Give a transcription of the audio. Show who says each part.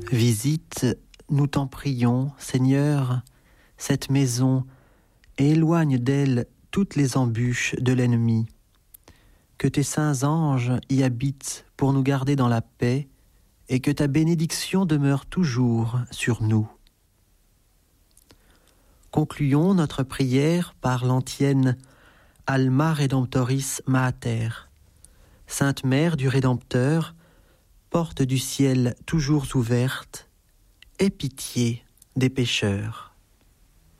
Speaker 1: Visite, nous t'en prions, Seigneur, cette maison, et éloigne d'elle toutes les embûches de l'ennemi. Que tes saints anges y habitent pour nous garder dans la paix, et que ta bénédiction demeure toujours sur nous. Concluons notre prière par l'antienne Alma Redemptoris Mater. Sainte Mère du Rédempteur, porte du ciel toujours ouverte, aie pitié des pécheurs.